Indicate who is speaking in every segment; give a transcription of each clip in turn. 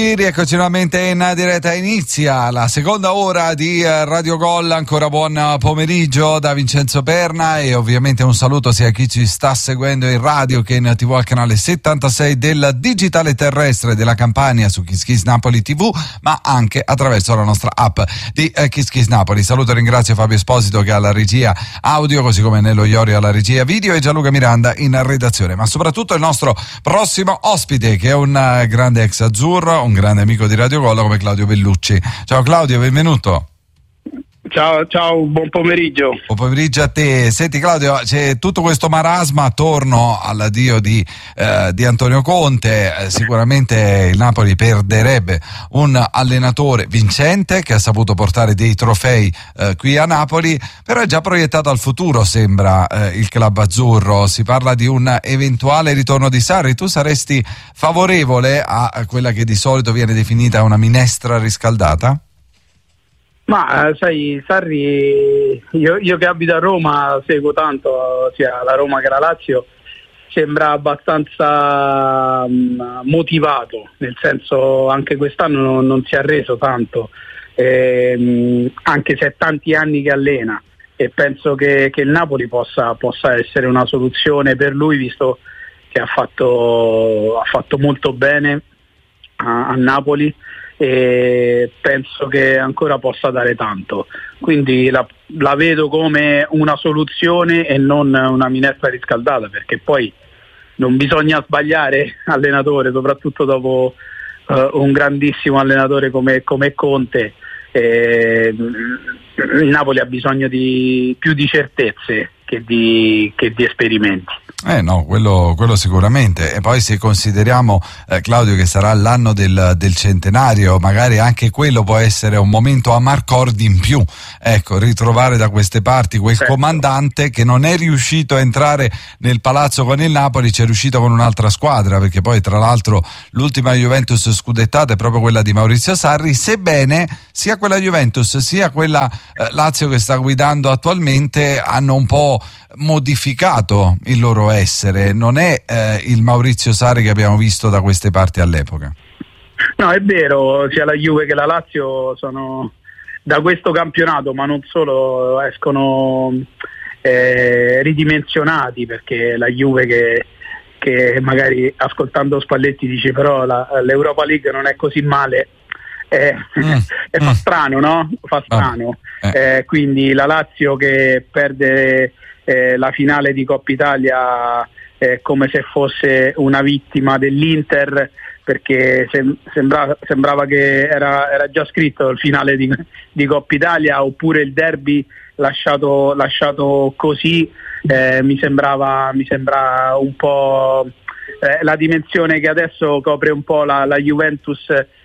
Speaker 1: Rieccoci nuovamente in diretta, inizia la seconda ora di Radio Gol. Ancora buon pomeriggio da Vincenzo Perna e ovviamente un saluto sia a chi ci sta seguendo in radio che in TV al canale 76 del digitale terrestre della Campania su Kiss Kiss Napoli TV, ma anche attraverso la nostra app di Kiss Kiss Napoli. Saluto e ringrazio Fabio Esposito che ha la regia audio, così come Nello Iorio alla regia video e Gianluca Miranda in redazione, ma soprattutto il nostro prossimo ospite che è un grande ex azzurro, un grande amico di Radio Gol come Claudio Bellucci. Ciao Claudio, benvenuto.
Speaker 2: Ciao, buon pomeriggio.
Speaker 1: Buon pomeriggio a te. Senti Claudio, c'è tutto questo marasma attorno all'addio di Antonio Conte. Sicuramente il Napoli perderebbe un allenatore vincente che ha saputo portare dei trofei qui a Napoli, però è già proiettato al futuro, sembra, il club azzurro. Si parla di un eventuale ritorno di Sarri. Tu saresti favorevole a quella che di solito viene definita una minestra riscaldata?
Speaker 2: Ma sai, Sarri, io che abito a Roma seguo tanto sia la Roma che la Lazio, sembra abbastanza motivato, nel senso anche quest'anno non si è arreso tanto, anche se è tanti anni che allena, e penso che il Napoli possa essere una soluzione per lui, visto che ha fatto molto bene a Napoli, e penso che ancora possa dare tanto, quindi la vedo come una soluzione e non una minestra riscaldata, perché poi non bisogna sbagliare allenatore, soprattutto dopo un grandissimo allenatore come Conte. Il Napoli ha bisogno di più di certezze che di esperimenti.
Speaker 1: No, quello sicuramente. E poi se consideriamo, Claudio, che sarà l'anno del centenario, magari anche quello può essere un momento a Marcordi in più. Ecco, ritrovare da queste parti quel comandante che non è riuscito a entrare nel palazzo con il Napoli, ci è riuscito con un'altra squadra, perché poi tra l'altro l'ultima Juventus scudettata è proprio quella di Maurizio Sarri, sebbene sia quella Juventus sia quella Lazio che sta guidando attualmente hanno un po' modificato il loro essere. Non è il Maurizio Sarri che abbiamo visto da queste parti all'epoca.
Speaker 2: No, è vero, sia la Juve che la Lazio sono da questo campionato, ma non solo, escono ridimensionati, perché la Juve che magari ascoltando Spalletti dice però l'Europa League non è così male, fa strano, no? Fa strano. Quindi la Lazio che perde la finale di Coppa Italia come se fosse una vittima dell'Inter, perché sembrava che era già scritto il finale di Coppa Italia, oppure il derby lasciato così. Mi sembra un po' la dimensione che adesso copre un po' la Juventus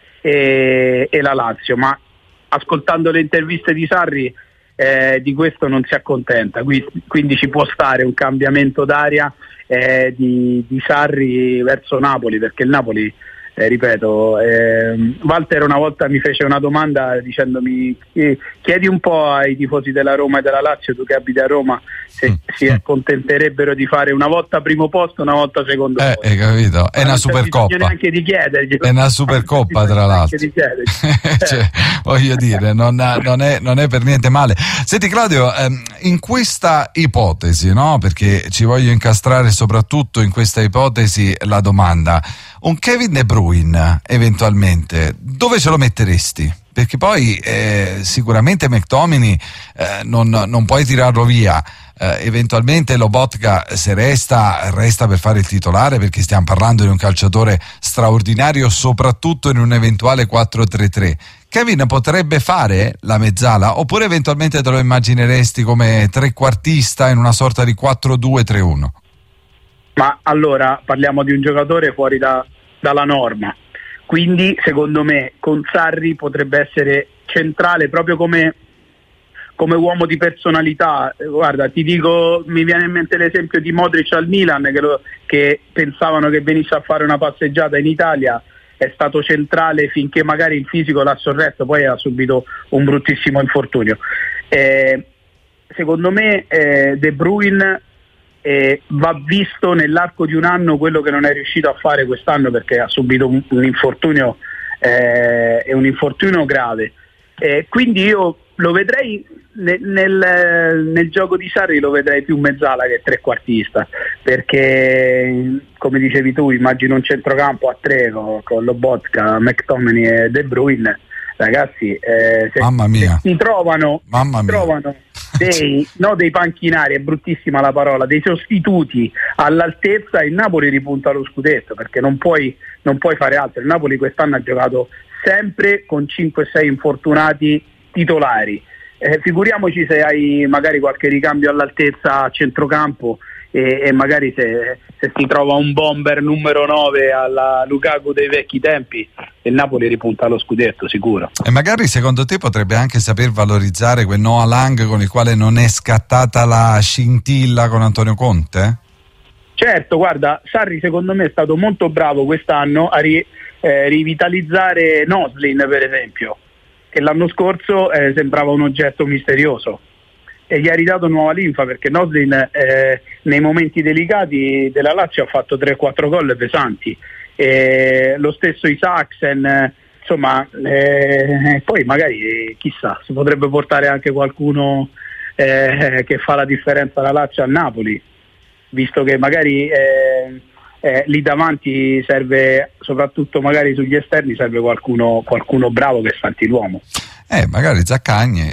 Speaker 2: e la Lazio, ma ascoltando le interviste di Sarri di questo non si accontenta, quindi ci può stare un cambiamento d'aria di Sarri verso Napoli, perché il Napoli, ripeto, Walter una volta mi fece una domanda dicendomi chiedi un po' ai tifosi della Roma e della Lazio, tu che abiti a Roma, se si accontenterebbero di fare una volta primo posto, una volta secondo posto.
Speaker 1: Hai capito? È una Supercoppa.
Speaker 2: Neanche di chiederglielo.
Speaker 1: È una Supercoppa, tra l'altro. Cioè, voglio dire, non è per niente male. Senti Claudio, in questa ipotesi, no? Perché ci voglio incastrare soprattutto in questa ipotesi la domanda: un Kevin De Bruyne eventualmente dove ce lo metteresti? Perché poi sicuramente McTominay non puoi tirarlo via, eventualmente Lobotka se resta per fare il titolare, perché stiamo parlando di un calciatore straordinario soprattutto in un eventuale 4-3-3. Kevin potrebbe fare la mezzala, oppure eventualmente te lo immagineresti come trequartista in una sorta di 4-2-3-1?
Speaker 2: Ma allora parliamo di un giocatore fuori dalla norma, quindi secondo me con Sarri potrebbe essere centrale proprio come uomo di personalità. Guarda, ti dico, mi viene in mente l'esempio di Modric al Milan, che pensavano che venisse a fare una passeggiata in Italia, è stato centrale finché magari il fisico l'ha sorretto, poi ha subito un bruttissimo infortunio. Secondo me De Bruyne va visto nell'arco di un anno quello che non è riuscito a fare quest'anno, perché ha subito un infortunio è un infortunio grave, quindi io lo vedrei nel gioco di Sarri, lo vedrei più mezzala che trequartista, perché come dicevi tu, immagino un centrocampo a 3 con Lobotka, McTominay e De Bruyne. Ragazzi, se si trovano dei panchinari, è bruttissima la parola, dei sostituti all'altezza, il Napoli ripunta allo scudetto, perché non puoi fare altro. Il Napoli quest'anno ha giocato sempre con 5-6 infortunati titolari, figuriamoci se hai magari qualche ricambio all'altezza a centrocampo e magari se si trova un bomber numero 9 alla Lukaku dei vecchi tempi, il Napoli ripunta allo scudetto sicuro.
Speaker 1: E magari secondo te potrebbe anche saper valorizzare quel Noah Lang con il quale non è scattata la scintilla con Antonio Conte?
Speaker 2: Certo, guarda, Sarri secondo me è stato molto bravo quest'anno a rivitalizzare Noslin, per esempio, che l'anno scorso sembrava un oggetto misterioso, e gli ha ridato nuova linfa, perché Noslin nei momenti delicati della Lazio ha fatto 3-4 gol pesanti, lo stesso Isaacsen, insomma, poi magari chissà, si potrebbe portare anche qualcuno che fa la differenza alla Lazio a Napoli, visto che magari lì davanti serve, soprattutto magari sugli esterni, serve qualcuno bravo che salti l'uomo.
Speaker 1: Magari Zaccagni,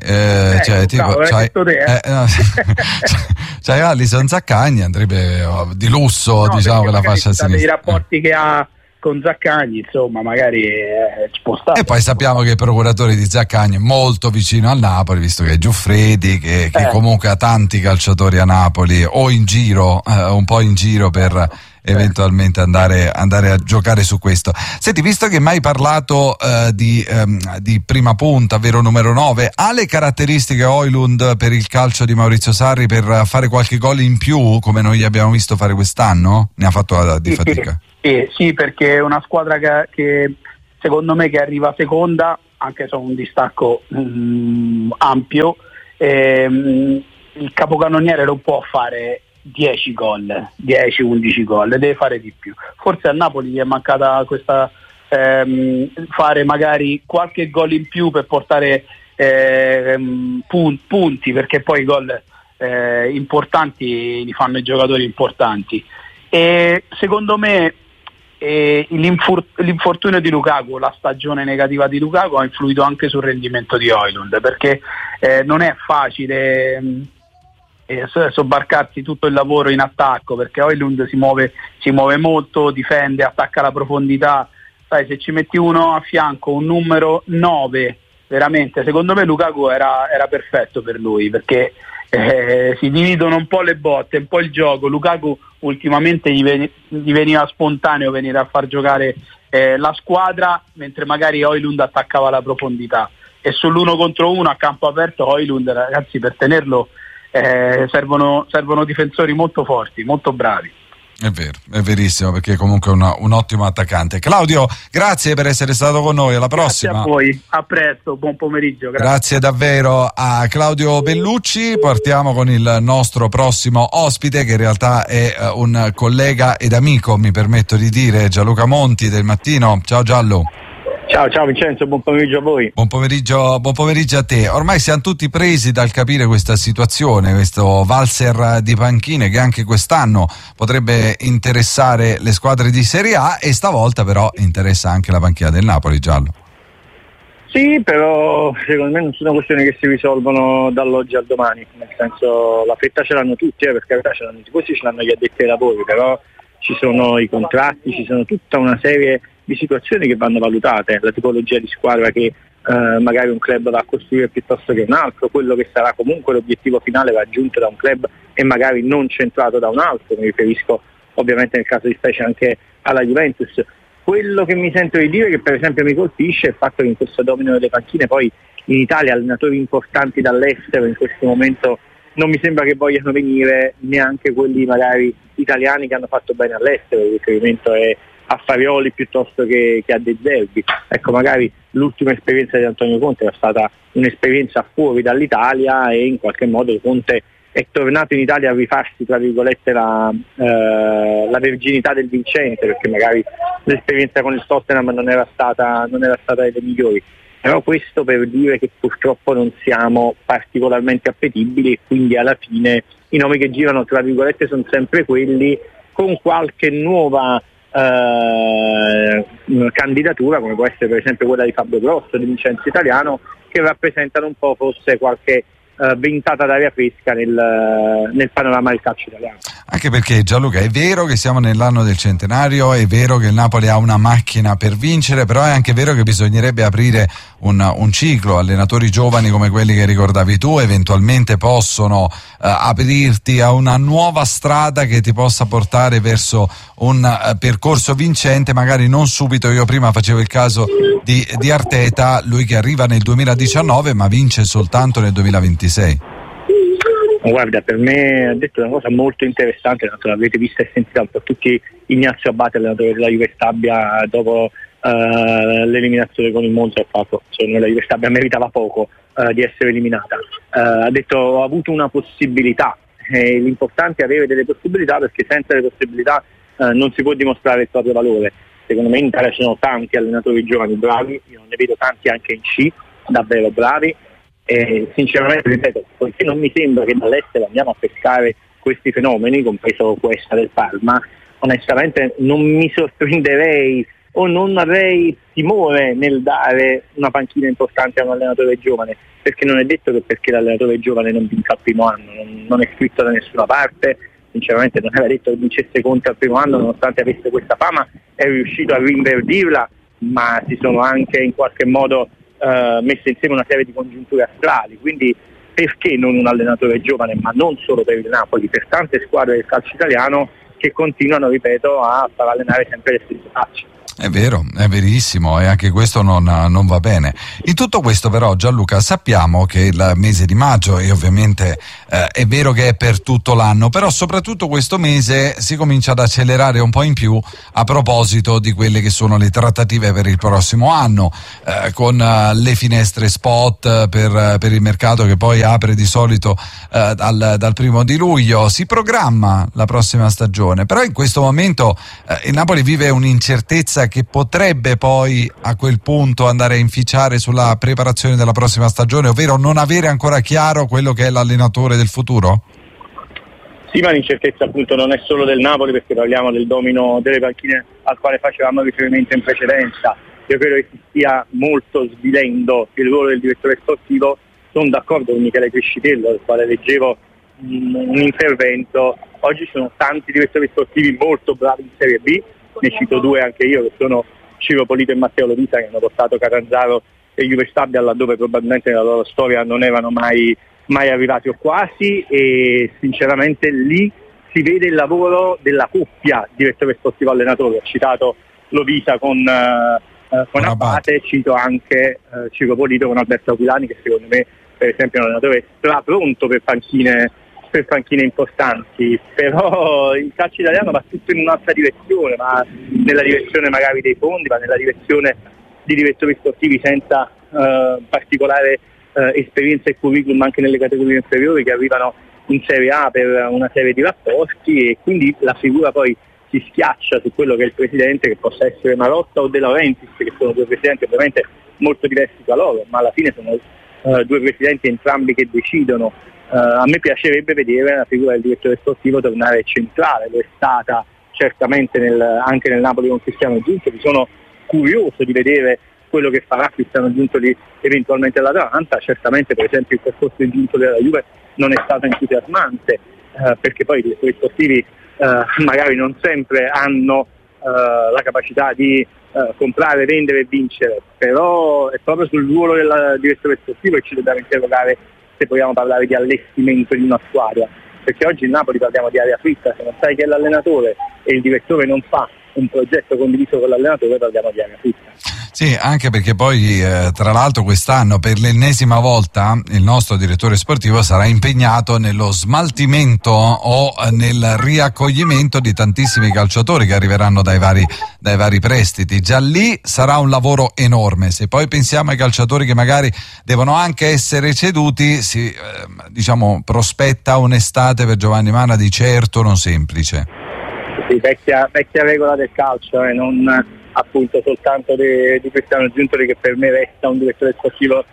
Speaker 1: c'hai Alisson, Zaccagni andrebbe di lusso, diciamo, per la fascia sinistra.
Speaker 2: I rapporti che ha con Zaccagni, insomma, magari ci può stare.
Speaker 1: E poi sappiamo che il procuratore di Zaccagni è molto vicino al Napoli, visto che è Giuffredi, che comunque ha tanti calciatori a Napoli o in giro, un po' in giro per eventualmente andare a giocare su questo. Senti, visto che mai parlato di prima punta, vero numero 9, ha le caratteristiche Højlund per il calcio di Maurizio Sarri per fare qualche gol in più, come noi abbiamo visto fare quest'anno? Ne ha fatto di fatica?
Speaker 2: Sì, perché è una squadra che secondo me che arriva seconda, anche se ha un distacco ampio, il capocannoniere non può fare 10 gol, 10-11 gol, deve fare di più. Forse a Napoli gli è mancata questa fare magari qualche gol in più per portare punti, perché poi i gol importanti li fanno i giocatori importanti. E secondo me l'infortunio di Lukaku, la stagione negativa di Lukaku, ha influito anche sul rendimento di Højlund, perché non è facile sobbarcarsi tutto il lavoro in attacco, perché Højlund si muove molto, difende, attacca la profondità. Sai, se ci metti uno a fianco, un numero 9, veramente, secondo me Lukaku era perfetto per lui, perché si dividono un po' le botte, un po' il gioco. Lukaku ultimamente gli veniva spontaneo venire a far giocare la squadra, mentre magari Højlund attaccava la profondità, e sull'1 contro 1 a campo aperto Højlund, ragazzi, per tenerlo servono difensori molto forti, molto bravi.
Speaker 1: È vero, è verissimo, perché comunque è un ottimo attaccante. Claudio, grazie per essere stato con noi, alla prossima.
Speaker 2: Grazie a voi, a presto, buon pomeriggio.
Speaker 1: Grazie davvero a Claudio Bellucci. Partiamo con il nostro prossimo ospite, che in realtà è un collega ed amico, mi permetto di dire, Gianluca Monti del Mattino. Ciao Giallo.
Speaker 3: Ciao Vincenzo, buon pomeriggio a voi.
Speaker 1: Buon pomeriggio a te. Ormai siamo tutti presi dal capire questa situazione, questo valzer di panchine che anche quest'anno potrebbe interessare le squadre di Serie A, e stavolta però interessa anche la panchina del Napoli, Giallo.
Speaker 3: Sì, però secondo me non sono questioni che si risolvono dall'oggi al domani, nel senso, la fretta ce l'hanno tutti, perché ce l'hanno i tifosi, ce l'hanno gli addetti ai lavori, però ci sono i contratti, ci sono tutta una serie di situazioni che vanno valutate, la tipologia di squadra che magari un club va a costruire piuttosto che un altro, quello che sarà comunque l'obiettivo finale raggiunto da un club e magari non centrato da un altro. Mi riferisco ovviamente nel caso di specie anche alla Juventus. Quello che mi sento di dire, che per esempio mi colpisce, è il fatto che in questo domino delle panchine poi in Italia allenatori importanti dall'estero in questo momento non mi sembra che vogliano venire neanche quelli magari italiani che hanno fatto bene all'estero. Il riferimento è a Farioli piuttosto che a De Zerbi. Ecco, magari l'ultima esperienza di Antonio Conte era stata un'esperienza fuori dall'Italia, e in qualche modo Conte è tornato in Italia a rifarsi, tra virgolette, la verginità del vincente, perché magari l'esperienza con il Tottenham non era stata delle migliori. Però questo per dire che purtroppo non siamo particolarmente appetibili, e quindi alla fine i nomi che girano, tra virgolette, sono sempre quelli, con qualche nuova candidatura, come può essere per esempio quella di Fabio Grosso, di Vincenzo Italiano, che rappresentano un po' forse qualche ventata d'aria fresca nel panorama del calcio italiano.
Speaker 1: Anche perché, Gianluca, è vero che siamo nell'anno del centenario, è vero che il Napoli ha una macchina per vincere, però è anche vero che bisognerebbe aprire un ciclo. Allenatori giovani come quelli che ricordavi tu eventualmente possono aprirti a una nuova strada che ti possa portare verso un percorso vincente, magari non subito. Io prima facevo il caso di Arteta, lui che arriva nel 2019 ma vince soltanto nel 2026.
Speaker 3: Guarda, per me ha detto una cosa molto interessante, l'avete vista e sentita un po' tutti. Ignazio Abate, allenatore della Juve Stabia, dopo l'eliminazione con il Monza, ha fatto, la Juve Stabia meritava poco di essere eliminata. Ha detto: ho avuto una possibilità, e l'importante è avere delle possibilità, perché senza le possibilità non si può dimostrare il proprio valore. Secondo me in Italia ci sono tanti allenatori giovani bravi, io ne vedo tanti anche in C, davvero bravi. E sinceramente, ripeto, poiché non mi sembra che dall'estero andiamo a pescare questi fenomeni, compreso questa del Parma, onestamente non mi sorprenderei o non avrei timore nel dare una panchina importante a un allenatore giovane, perché non è detto che perché l'allenatore giovane non vinca al primo anno, non è scritto da nessuna parte. Sinceramente non era detto che vincesse Conte al primo anno, nonostante avesse questa fama, è riuscito a rinverdirla, ma si sono anche in qualche modo messe insieme una serie di congiunture astrali. Quindi perché non un allenatore giovane, ma non solo per il Napoli, per tante squadre del calcio italiano che continuano, ripeto, a far allenare sempre le stesse facce.
Speaker 1: È vero, è verissimo, e anche questo non va bene. In tutto questo però, Gianluca, sappiamo che il mese di maggio, e ovviamente è vero che è per tutto l'anno, però soprattutto questo mese si comincia ad accelerare un po' in più a proposito di quelle che sono le trattative per il prossimo anno, con le finestre spot per il mercato che poi apre di solito dal 1° luglio. Si programma la prossima stagione, però in questo momento il Napoli vive un'incertezza che potrebbe poi a quel punto andare a inficiare sulla preparazione della prossima stagione, ovvero non avere ancora chiaro quello che è l'allenatore del futuro?
Speaker 3: Sì, ma l'incertezza appunto non è solo del Napoli, perché parliamo del domino delle panchine al quale facevamo riferimento in precedenza. Io credo che si stia molto svilendo il ruolo del direttore sportivo. Sono d'accordo con Michele Crescitello, del quale leggevo un intervento. Oggi ci sono tanti direttori sportivi molto bravi in Serie B, ne cito due anche io, che sono Ciro Polito e Matteo Lovisa, che hanno portato Catanzaro e Juve Stabia laddove probabilmente nella loro storia non erano mai arrivati o quasi, e sinceramente lì si vede il lavoro della coppia direttore sportivo allenatore. Ho citato Lovisa con Abate, cito anche Ciro Polito con Alberto Aquilani, che secondo me per esempio è un allenatore pronto per panchine importanti. Però il calcio italiano va tutto in un'altra direzione, va nella direzione magari dei fondi, va nella direzione di direttori sportivi senza particolare esperienza e curriculum anche nelle categorie inferiori, che arrivano in Serie A per una serie di rapporti, e quindi la figura poi si schiaccia su quello che è il presidente, che possa essere Marotta o De Laurentiis, che sono due presidenti ovviamente molto diversi tra loro, ma alla fine sono due presidenti entrambi che decidono. A me piacerebbe vedere la figura del direttore sportivo tornare centrale, lo è stata certamente anche nel Napoli con Cristiano Giuntoli. Sono curioso di vedere quello che farà Cristiano Giuntoli eventualmente all'Atalanta. Certamente per esempio il percorso di Giuntoli della Juve non è stato entusiasmante, perché poi i direttori sportivi magari non sempre hanno la capacità di comprare, vendere e vincere, però è proprio sul ruolo del direttore sportivo che ci dobbiamo interrogare se vogliamo parlare di allestimento di una squadra, perché oggi in Napoli parliamo di aria fritta. Se non sai che è l'allenatore e il direttore non fa un progetto condiviso con l'allenatore, parliamo di aria fritta.
Speaker 1: Sì, anche perché poi tra l'altro quest'anno per l'ennesima volta il nostro direttore sportivo sarà impegnato nello smaltimento o nel riaccoglimento di tantissimi calciatori che arriveranno dai vari prestiti. Già lì sarà un lavoro enorme. Se poi pensiamo ai calciatori che magari devono anche essere ceduti, si prospetta un'estate per Giovanni Manna di certo non semplice.
Speaker 3: Sì, vecchia regola del calcio, non appunto soltanto di Cristiano Giuntoli, che per me resta un direttore sportivo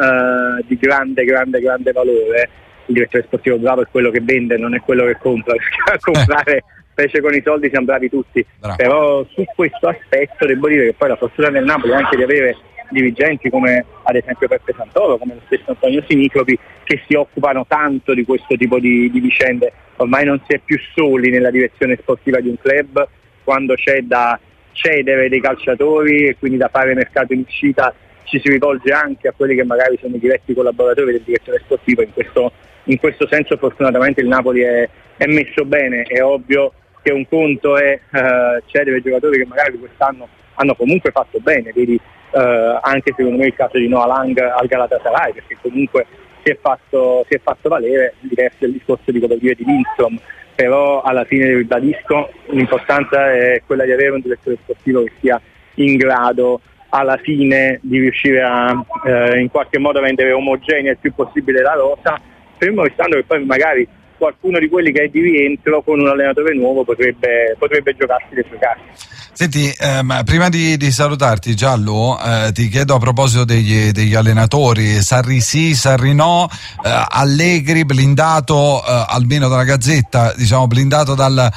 Speaker 3: di grande valore. Il direttore sportivo bravo è quello che vende, non è quello che compra, perché a comprare specie con i soldi siamo bravi tutti. Bravo. Però su questo aspetto devo dire che poi la fortuna del Napoli è anche di avere dirigenti come ad esempio Peppe Santoro, come lo stesso Antonio Sinicropi, che si occupano tanto di questo tipo di vicende. Ormai non si è più soli nella direzione sportiva di un club, quando c'è da cedere dei calciatori e quindi da fare mercato in uscita ci si rivolge anche a quelli che magari sono i diretti collaboratori del direttore sportivo. In questo senso fortunatamente il Napoli è messo bene. È ovvio che un conto è cedere giocatori che magari quest'anno hanno comunque fatto bene, vedi anche secondo me il caso di Noah Lang al Galatasaray, perché comunque si è fatto valere. Diverso è il discorso di Copernico e di Lindstrom, però alla fine ribadisco, l'importanza è quella di avere un direttore sportivo che sia in grado alla fine di riuscire a in qualche modo rendere omogenea il più possibile la rosa, fermo restando che poi magari qualcuno di quelli che è di rientro con un allenatore nuovo potrebbe giocarsi le sue carte.
Speaker 1: Senti, prima di salutarti Giallo, ti chiedo a proposito degli allenatori, Sarri sì, Sarri no, Allegri blindato almeno dalla Gazzetta, blindato dal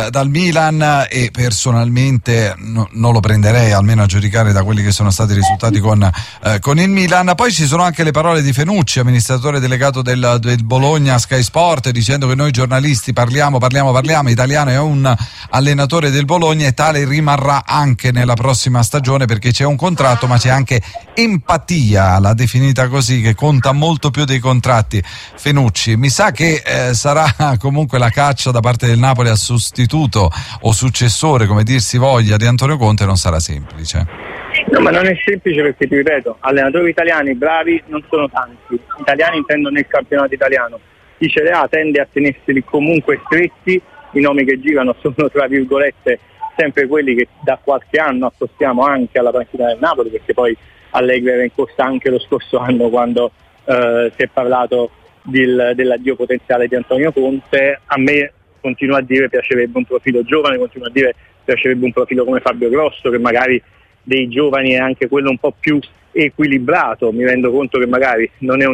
Speaker 1: Milan, e personalmente non lo prenderei, almeno a giudicare da quelli che sono stati i risultati con il Milan. Poi ci sono anche le parole di Fenucci, amministratore delegato del Bologna Sky Sport, dicendo che noi giornalisti parliamo, Italiano è un allenatore del Bologna e tale rimarrà anche nella prossima stagione, perché c'è un contratto ma c'è anche empatia, l'ha definita così, che conta molto più dei contratti. Fenucci, mi sa che sarà comunque la caccia da parte del Napoli al sostituto o successore, come dir si voglia, di Antonio Conte non sarà semplice.
Speaker 3: No, ma non è semplice perché ti ripeto, allenatori italiani bravi non sono tanti, italiani intendo nel campionato italiano. Chi ce le ha tende a tenerseli comunque stretti, i nomi che girano sono tra virgolette sempre quelli che da qualche anno accostiamo anche alla panchina del Napoli, perché poi Allegri era in corsa anche lo scorso anno quando si è parlato dell'addio potenziale di Antonio Conte. A me, continuo a dire, piacerebbe un profilo giovane, continuo a dire piacerebbe un profilo come Fabio Grosso, che magari dei giovani è anche quello un po' più equilibrato. Mi rendo conto che magari non è un